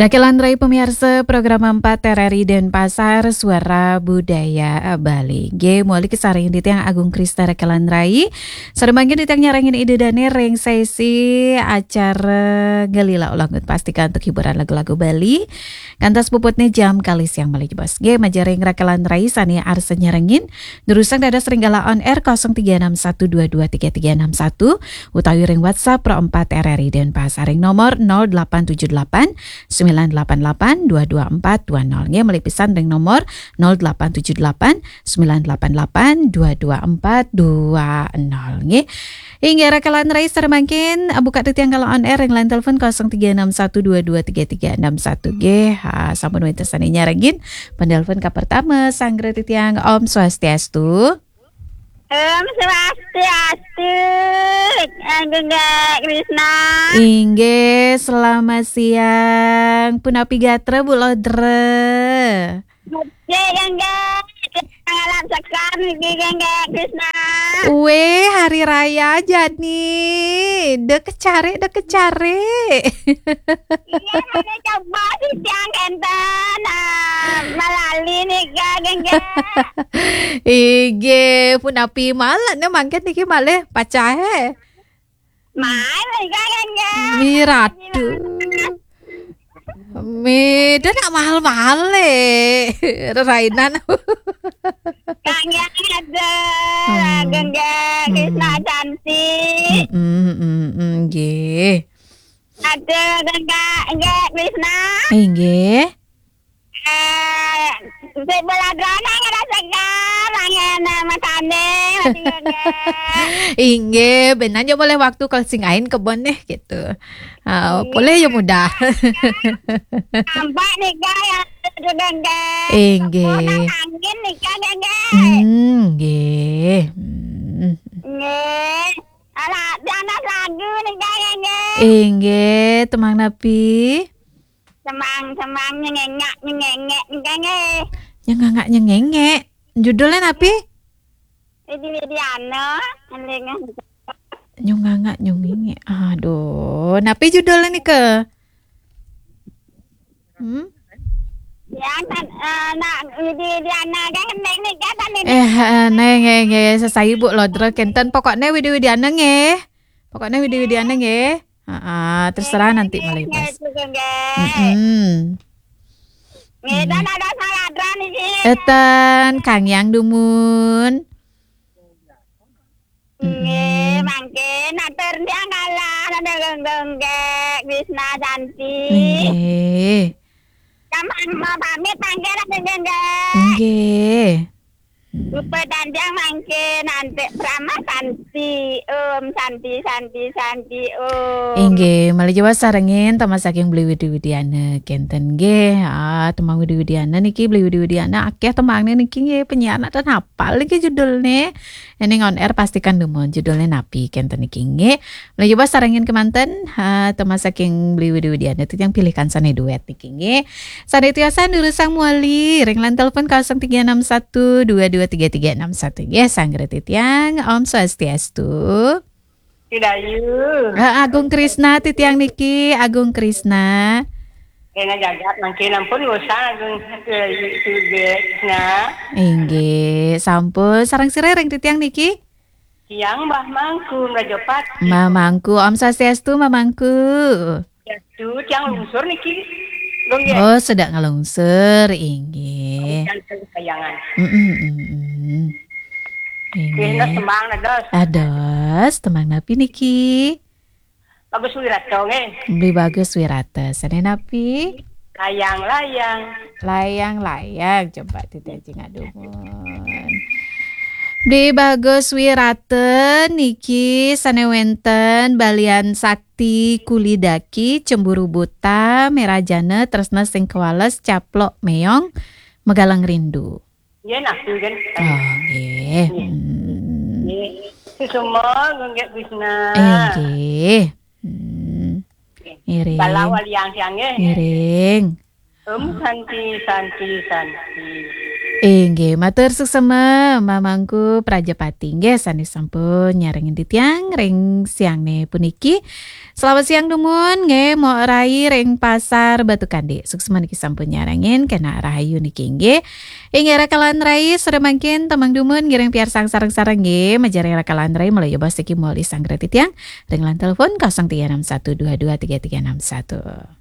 Rakelandrai pemirsa program 4 RRI Denpasar Suara Budaya Bali. G muali kesaring di tiang Agung Krista Rakelandrai. Saremangin di tiang nyarangin ide dane ring sesi acara Galila ulangut pastikan untuk hiburan lagu-lagu Bali. Kantas puputnya jam kali siang Bali bos. G majaring Rakelandrai sania arsa nyarangin. Durusang dada Seringgala on air 0361223361 utawi ring WhatsApp Pro 4 RRI Denpasar ring nomor 0878 988 22420 nge melipisan ring nomor 0878 988 22420 nge hingga rekalan rais termangkin buka titiang kalau on air yang lain telepon 0361223361 g sampun winter saninya ragin pendelpon ka pertama sangre titiang Om Swastiastu. Swastiastu, Agungga Krishna. Inge, selamat siang. Punapi gatra Bu Lodre. Gangga, ngalam sekar Gangga Krishna. Hari raya jadi. Dek kecare. Iya, ada coba sih siang enten. Malali nih Gangga. Ige, punapi malah ne mangket niki malih pacahe. Mai Gangga. Miratu. Meda nak mahal-mahal Rainan. Gangga ada. Gangga Krishna cantik. Nggih. Ada Gangga Krishna. Nggih. Sebelah drana ada segar, angin matane, Inge, benar aja boleh waktu kalau singain kebon deh gitu. Boleh ya mudah. Nampak nih ya, Gangga. Inge. Angin nih Gangga. Inge. Nggih. Alah, dana lagu nih Gangga. Inge, temang napi. Semang nyengengak Gangga. Nyengengak. Judulnya napi? Widiana, Nyungangak. Aduh, napi judulnya nih ke? Ya kan, Widiana kan nih kata nih. Nge sesai Bu Lodre kenten pokoknya Widiana nge. Pokoknya Widiana nge. Terserah nanti malah pas. Ngedan ada saladran iki. Eten Kang Yang Dumun. Nggih, mangke natur dia ngalah ada Gangga Krishna cantik. Nggih. Kamang mau pamit mangke ada Gangga. Nggih. Rupa dandang mangke nanti Brahma Santi Om. Inggih, malih Jawa sarengin tama saking beli Widiana kenten nggih. Temang Widiana niki beli Widiana akeh temangne niki nggih penyiar dan hafal iki judulnya. Ini on air pastikan demun judulnya napi kenten niki nggih. Malih Jawa sarengin kemanten tama saking beli Widiana itu yang pilihkan sane duet niki nggih. Sane tiasa nurusang muali ring lan telepon 0361223361 nggih sangre titiang Om Swastiastu. Hidayu. Agung Krishna titiang niki Agung Krishna. Kena jagat mangke ampun ngusah Agung Krishna. Inggih, sampun sareng sirereng titiang niki. Siang Mbah Mangku Rajopat. Mamangku Om Swastiastu mamangku. Yastu tiang lungsur niki. Oh, sedang ngelungsur inggih. Sayangan. Inggih. Sembang nados. Ados, temang napi niki. Bagus Wirato nge. Beli bagus wirata. Sane napi? Layang. Coba titecing adumun. Beli bagus wirata niki sane wenten balian sakti kulidaki cemburu buta merajana tresna sing kewales caplok meong megalang rindu. Iya nafsu kan. Oh, nggih. Semua Gangga Krishna. Nggih. Iring. Balawal yang siangnya. Iring. Santi. Nggih, matur suksema mamangku Prajapati nggih sani sampun nyarengin titiang ring siangne puniki. Selamat siang dumun nggih mau rai ring pasar Batu Kandi. Suksema niki sampun nyarengin kena rahayu niki nggih. Ing era kalan rai sore mangkin temang dumun ngiring piar sang sareng-sareng nggih majar era kalan rai mulai bos iki moli sangre titiang ring lan telepon 0361223361.